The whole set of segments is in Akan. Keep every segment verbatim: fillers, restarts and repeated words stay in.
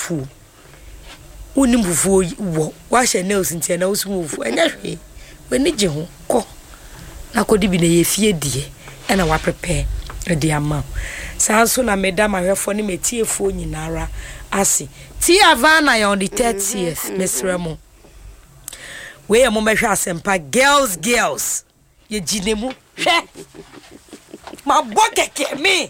fufu unim fufu wo wa hye nails ntia na usum fufu enya hwe we ni je ho ko na kodi bi na ye fie die e na wa prepare e ama saa so na medam ahwefo ne metiefo nyinara ase ti Havana ya on the thirtieth mesremo we e mo mehwe asempa girls girls ye ginemu hwe ma bokeke me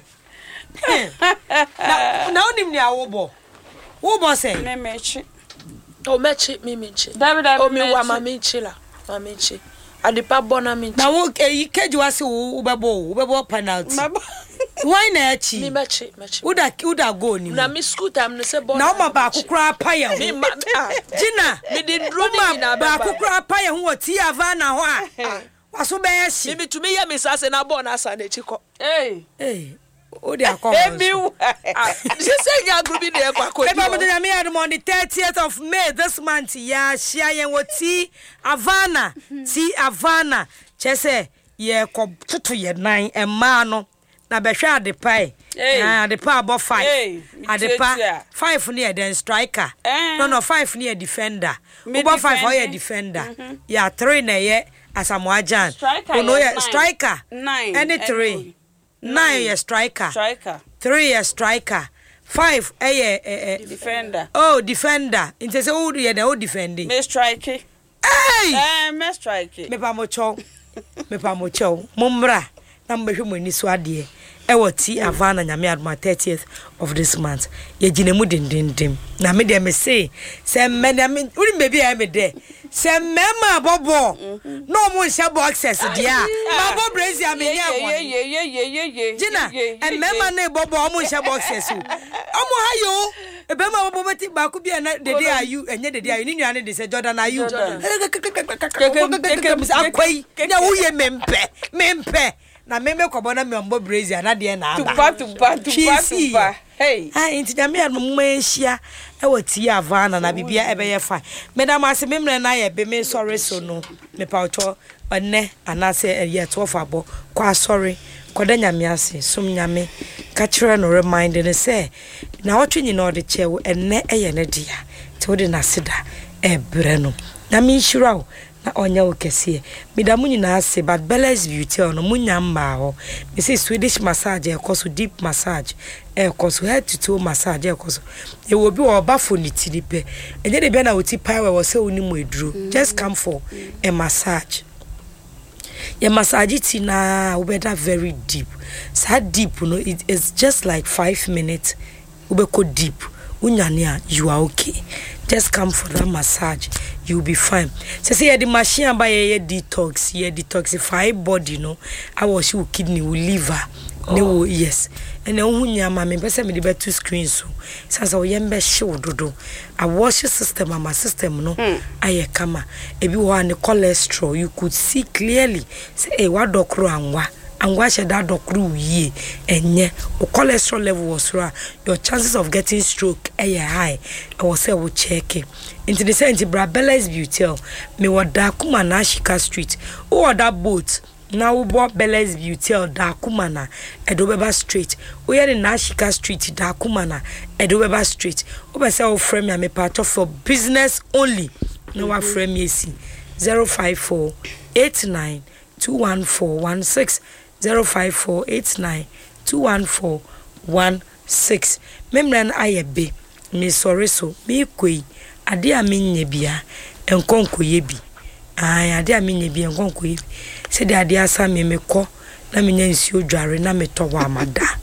na na onim ni awobo wo bo say me mechi o mechi me mechi David o mi wa ma mechi la ma mechi adipa bona mechi na wo e keji wase wo bebo wo bebo penalty why na achi me mechi mechi uda uda go ni na me school time no say bona na o ba akukura paya me ma Gina me dey draw ni na ba akukura paya ho ti Havana ho a waso be yashi me be to me ya me say na bona asa na chiko eh eh o de akọ emi she say ya group dey kwa ko eba mo dey me on the thirtieth of May this month ya shia yen woti Havana ti Havana chese ye ko tutu ye nan ema no na be hwa adepa e adepa abo five adepa five ne den striker no no five ne defender obo five for ye defender ya three na ye Asamoah Gyan ono ye striker any three nine ye striker striker three ye striker five eh eh defender oh defender inte say who ye na who defending me strike hey eh me strike me pa mo chow me pa mo chow mumbra na mbehwe mo ni so ade e woti Havana nyame adoma thirtieth of this month ye ginemu dindindim na me de me say say me na me uri baby I me de say mema bobo no mo nse boxes dia ma bo brazi amenya wo ye ye ye ye ye Gina and mema na bobo mo nse boxes o omo hayo ebe ma bobo beti ba ku bia na de de ayu enye de de ayu ni nuane de say Jordan ayu akwai ya wo ye mempe mempe na meme ko bona me ombo brazier na de na aba tupa tupa tupa tupa hey ah inti na me anu mmanhia e wati Havana na bibia ebe ye fa medam ase memre na ye be me sorry so no me pa ocho one anase ye twelve abo kwa sorry koda nyame ase sum nyame ka kire no remind ne say na otwe nyina ode chewo enne eye ne dia te ode na sida e bre no na me nshira na onya okese midamu nyina ase but Bella's Beauty ono munya mma ho me say Swedish massage e koso deep massage e koso head to toe massage e koso e wo bi wo ba fo ni tiripe enye de bia na oti power wo say oni mu eduro just come for a massage your massage ti na ubeda very deep so deep no it is just like five minutes ubeko deep unyania you are okay just come for that massage you'll be fine so say the machine by your detox your detoxify body no I was your kidney will liver no yes and unya ma me pese me the better screen so so yembe show dodo I wash your system and my system no aye kama ebi wo an cholesterol you could see clearly say eh wa dokro anwa anwa she da dokro yi enye o cholesterol level was raw your chances of getting stroke eh high I was say we check it into the sense Bella's Beauty me wada kuma na Ashika Street o wada boat na wo bo Bella's Beauty da kuma na Edobeba Street o ye na Ashika Street da kuma na Edobeba Street o be say o frame me part of for business only no wa frame me si zero five four eight nine two one four one six zero five four eight nine two one four one six memran ayebe me sorry so me koi ade a menye bia enkonko ye bi ai ade a menye bia enkonko ye se de ade asa me me ko na menya nsi odware na me to wa amada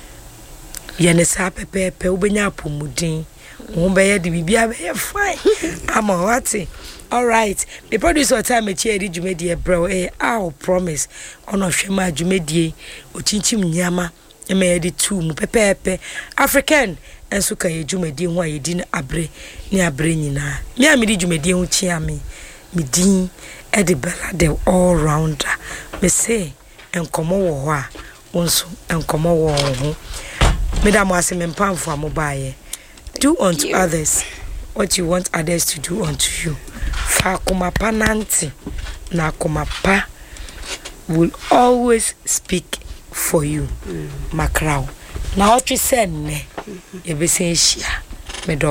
ye ne sa pepepe obenya apomudin wo be ye de bibia be ye fine ama wati all right the producer time echi edi dwumedie bro eh I promise ono hwema dwumedie ochinchim nyama ema ye de two mu pepepe African enso ka ye dwumedie ho ayedi na abre ni abre nyina me a me di dwumedie ho chia me me din e de Bella the all rounder me say enkomo wo ho a wonso enkomo wo ho me da mo ase me mpamfo amobaye do unto others what you want others to do unto you fa kuma pananti na kuma pa will always speak for you mm. Macrao na what you said ne e be say shia me do